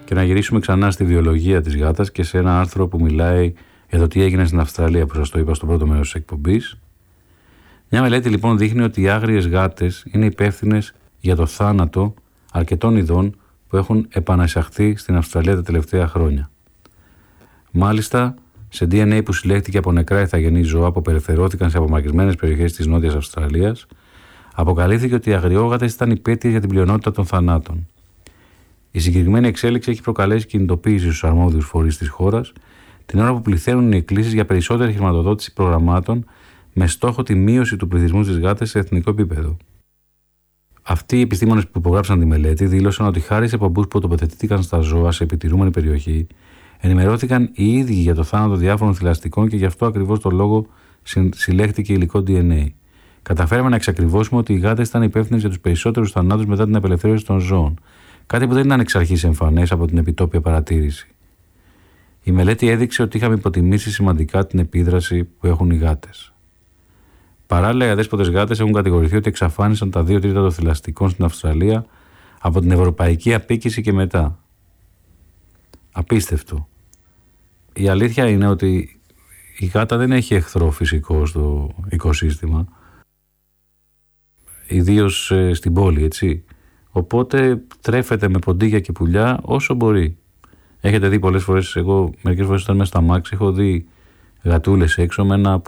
και να γυρίσουμε ξανά στη βιολογία της γάτας και σε ένα άρθρο που μιλάει για το τι έγινε στην Αυστραλία, που σας το είπα στο πρώτο μέρος της εκπομπής. Μια μελέτη λοιπόν δείχνει ότι οι άγριες γάτες είναι υπεύθυνες για το θάνατο αρκετών ειδών που έχουν επανεισαχθεί στην Αυστραλία τα τελευταία χρόνια. Μάλιστα, σε DNA που συλλέχθηκε από νεκρά ηθαγενή ζώα που απελευθερώθηκαν σε απομακρυσμένες περιοχές της Νότιας Αυστραλίας, αποκαλύφθηκε ότι οι αγριόγατες ήταν υπέτειες για την πλειονότητα των θανάτων. Η συγκεκριμένη εξέλιξη έχει προκαλέσει κινητοποίηση στους αρμόδιους φορείς της χώρας, την ώρα που πληθαίνουν οι εκκλήσεις για περισσότερη χρηματοδότηση προγραμμάτων με στόχο τη μείωση του πληθυσμού στις γάτες σε εθνικό επίπεδο. Αυτοί οι επιστήμονες που υπογράψαν τη μελέτη δήλωσαν ότι χάρη σε πομπούς που τοποθετήθηκαν στα ζώα σε επιτηρούμενη περιοχή, ενημερώθηκαν οι ίδιοι για το θάνατο διάφορων θηλαστικών και γι' αυτό ακριβώς το λόγο συλλέχθηκε υλικό DNA. Καταφέραμε να εξακριβώσουμε ότι οι γάτες ήταν υπεύθυνες για τους περισσότερους θανάτους μετά την απελευθέρωση των ζώων, κάτι που δεν ήταν εξ αρχής εμφανές από την επιτόπια παρατήρηση. Η μελέτη έδειξε ότι είχαμε υποτιμήσει σημαντικά την επίδραση που έχουν οι γάτες. Παράλληλα, οι αδέσποτες γάτες έχουν κατηγορηθεί ότι εξαφάνισαν τα 2 τρίτα των θηλαστικών στην Αυστραλία από την ευρωπαϊκή απίκηση και μετά. Απίστευτο. Η αλήθεια είναι ότι η γάτα δεν έχει εχθρό φυσικό στο οικοσύστημα, ιδίως στην πόλη, έτσι. Οπότε τρέφεται με ποντίκια και πουλιά όσο μπορεί. Έχετε δει πολλές φορές, εγώ μερικές φορές όταν είμαι στα μάξι έχω δει γατούλες έξω με ένα